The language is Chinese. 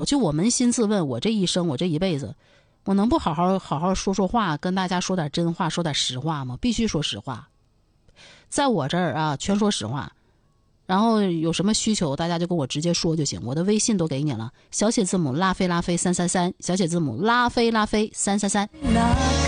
就我扪心自问，我这一生，我这一辈子，我能不好好说话，跟大家说点真话，说点实话吗？必须说实话，在我这儿啊，全说实话。然后有什么需求，大家就跟我直接说就行。我的微信都给你了，小写字母拉菲333，小写字母拉菲333。